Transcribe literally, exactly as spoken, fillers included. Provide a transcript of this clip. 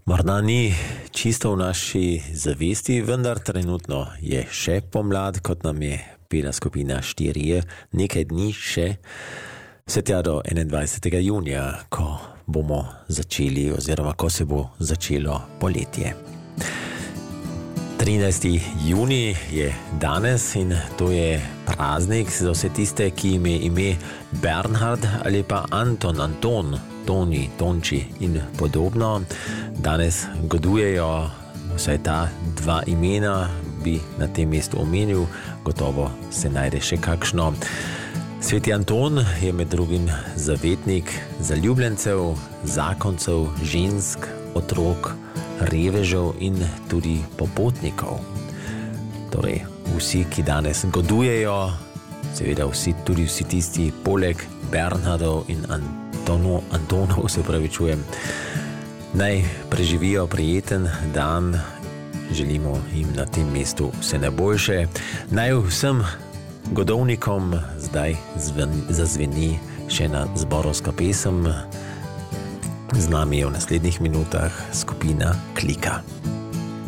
Morda ni čisto v naši zavesti, vendar trenutno je še pomlad, kot nam je pela skupina Štirje, nekaj dni še, vse tja do enaindvajsetega junija, ko bomo začeli oziroma ko se bo začelo poletje. trinajsti junij je danes in to je praznik za vse tiste, ki ime ime Bernhard ali pa Anton, Anton, Toni, Tonči in podobno. Danes godujejo vsaj ta dva imena, bi na tem mestu omenil, gotovo se najde še kakšno. Sveti Anton je med drugim zavetnik zaljubljencev, zakoncev, žensk, otrok, revežev in tudi popotnikov. Torej, vsi, ki danes godujejo, seveda vsi, tudi vsi tisti poleg Bernhardov in Antono, Antonov, se pravi čujem, naj preživijo prijeten dan, želimo jim na tem mestu vse najboljše. Naj vsem godovnikom zdaj zveni, zazveni še ena zborovska pesem. Z nami je v naslednjih minutah skupina Klika.